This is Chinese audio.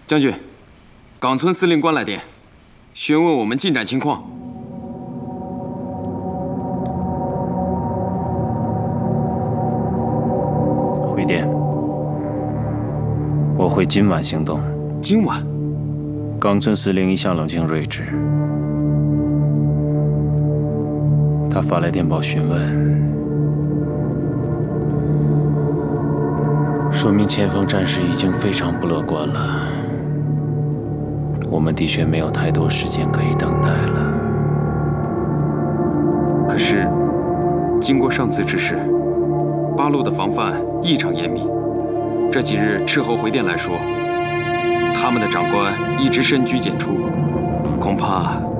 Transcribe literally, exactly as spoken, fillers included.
将军，冈村司令官来电，询问我们进展情况。 回电，我会今晚行动。 今晚？ 冈村司令一向冷静睿智，他发来电报询问，说明前方战事已经非常不乐观了。我们的确没有太多时间可以等待了。 可是，经过上次之事，八路的防范异常严密。这几日斥候回电来说，他们的长官一直深居简出，恐怕